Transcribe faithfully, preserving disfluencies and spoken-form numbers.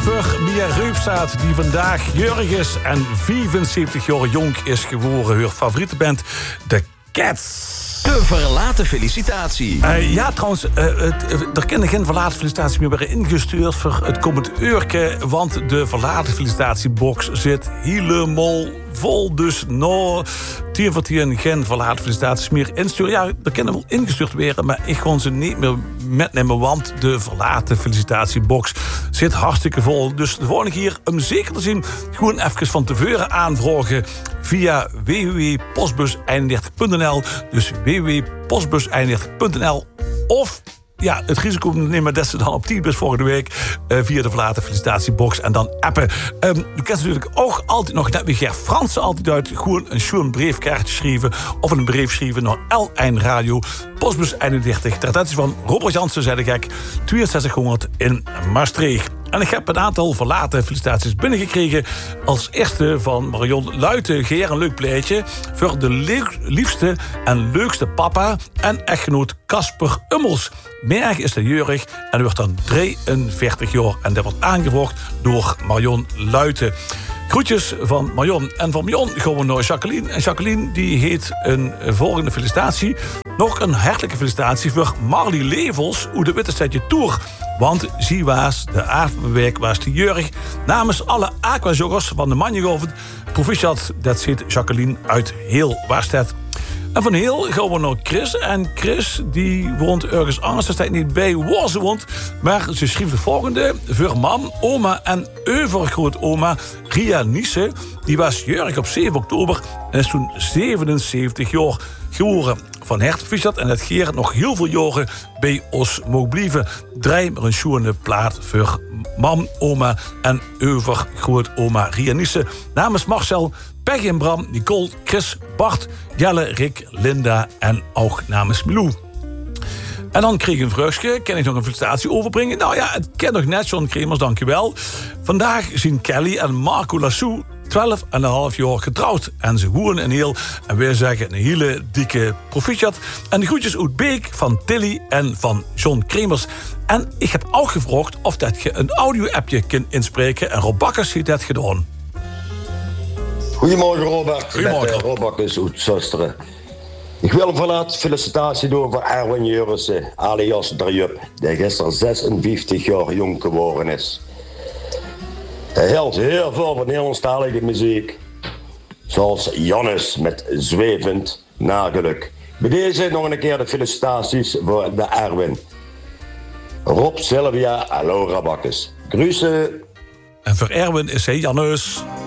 voor Mia Reupstaat, die vandaag jarig is en vijfenzeventig jaar jong is geworden. Haar favoriete band, The Cats. De verlaten felicitatie. Uh, ja, trouwens, uh, het, uh, er kunnen geen verlaten felicitatie meer worden ingestuurd voor het komend uurke, want de verlaten felicitatiebox zit helemaal vol. Dus nou, tien voor tien geen verlaten felicitaties meer insturen. Ja, er kunnen wel ingestuurd worden, maar ik kon ze niet meer metnemen, want de verlaten felicitatiebox zit hartstikke vol. Dus de volgende keer, om zeker te zien, gewoon even van tevoren aanvragen via w w w punt postbus eenendertig punt n l. Dus w w w punt postbus eenendertig punt n l of ja, het risico nemen dat ze dan op tien bus volgende week uh, via de verlaten felicitatiebox en dan appen. Um, u kent natuurlijk ook altijd nog, net wie Ger Fransen altijd uit, gewoon een schoon briefkaartje schrijven of een brief schrijven naar L één Radio, postbus eenendertig, ter attentie van Robert Jansen, zei de gek, tweeënzestighonderd in Maastricht. En ik heb een aantal verlaten felicitaties binnengekregen. Als eerste van Marion Luiten. Geer, een leuk pleitje voor de leuk, liefste en leukste papa en echtgenoot Casper Ummels. Merg is de jeurig en wordt dan drieënveertig jaar. En dat wordt aangevraagd door Marion Luiten. Groetjes van Marion. En van Marion gaan we naar Jacqueline. En Jacqueline die heet een volgende felicitatie. Nog een hartelijke felicitatie voor Marlie Levels hoe de Witte Setje Tour. Want zie was de aardbewerk was de jurg. Namens alle aquajoggers van de Manjegolven proficiat, dat zit Jacqueline uit Heel Waarstedt. En van Heel gaan we naar Chris. En Chris die woont ergens anders. Daar staat niet bij waar ze woont. Maar ze schreef de volgende. Voor mam, oma en overgrootoma Ria Niese. Die was jurg op zeven oktober. En is toen zevenenzeventig jaar geworden. Van harte proficiat. En dat Geert nog heel veel jaren bij ons mogen blijven. Draai maar een schoene plaat voor mam, oma en overgrootoma Ria Niese. Namens Marcel, Peggy en Bram, Nicole, Chris, Bart, Jelle, Rick, Linda en ook namens Milou. En dan kreeg ik een vreugdje. Kan ik nog een felicitatie overbrengen? Nou ja, het ken nog net, John Kremers, dankjewel. Vandaag zien Kelly en Marco Lassou twaalf en een half jaar getrouwd. En ze woeren een heel, en wij zeggen een hele dikke proficiat. En de groetjes uit Beek van Tilly en van John Kremers. En ik heb ook gevraagd of dat je een audio-appje kunt inspreken. En Rob Bakkers heeft dat gedaan. Goedemorgen Robert. Goedemorgen. Met, uh, Rob Bakkers uit Zosteren. Ik wil een verlaat felicitatie doen voor Erwin Jurissen, alias Drieëp, die gisteren zesenvijftig jaar jong geworden is. Hij hield heel veel van Nederlandstalige muziek, zoals Jannes met Zwevend Nageluk. Bij deze nog een keer de felicitaties voor de Erwin. Rob, Sylvia en Laura Bakkers. Groeten. En voor Erwin is hij Jannes.